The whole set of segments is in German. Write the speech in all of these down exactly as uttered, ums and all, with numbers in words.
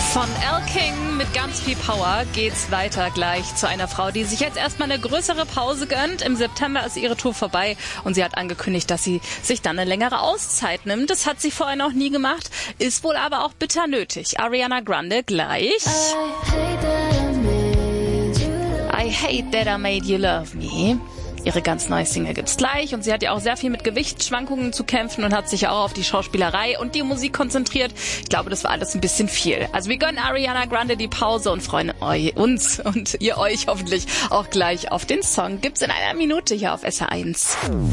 Von Elle King mit ganz viel Power geht's weiter gleich zu einer Frau, die sich jetzt erstmal eine größere Pause gönnt. Im September ist ihre Tour vorbei und sie hat angekündigt, dass sie sich dann eine längere Auszeit nimmt. Das hat sie vorher noch nie gemacht, ist wohl aber auch bitter nötig. Ariana Grande gleich. I hate that I made you love me. Ihre ganz neue Single gibt's gleich und sie hat ja auch sehr viel mit Gewichtsschwankungen zu kämpfen und hat sich ja auch auf die Schauspielerei und die Musik konzentriert. Ich glaube, das war alles ein bisschen viel. Also wir gönnen Ariana Grande die Pause und freuen euch, uns und ihr euch hoffentlich auch gleich auf den Song. Gibt's in einer Minute hier auf S R eins.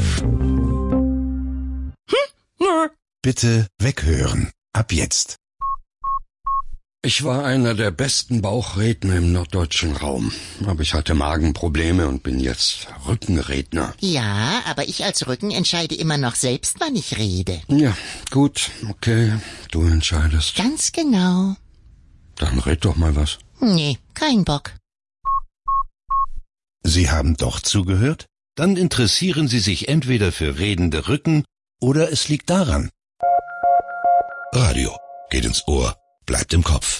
Hm? Bitte weghören. Ab jetzt. Ich war einer der besten Bauchredner im norddeutschen Raum. Aber ich hatte Magenprobleme und bin jetzt Rückenredner. Ja, aber ich als Rücken entscheide immer noch selbst, wann ich rede. Ja, gut, okay, du entscheidest. Ganz genau. Dann red doch mal was. Nee, kein Bock. Sie haben doch zugehört? Dann interessieren Sie sich entweder für redende Rücken oder es liegt daran. Radio geht ins Ohr. Bleibt im Kopf.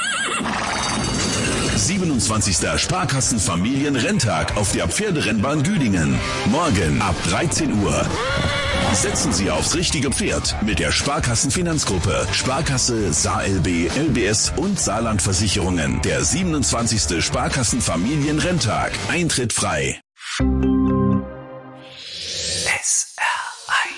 siebenundzwanzigster Sparkassen-Familienrenntag auf der Pferderennbahn Güdingen. Morgen ab dreizehn Uhr. Setzen Sie aufs richtige Pferd mit der Sparkassen-Finanzgruppe, Sparkasse, S A L B, L B S und Saarland-Versicherungen. Der siebenundzwanzigste Sparkassen-Familienrenntag. Eintritt frei.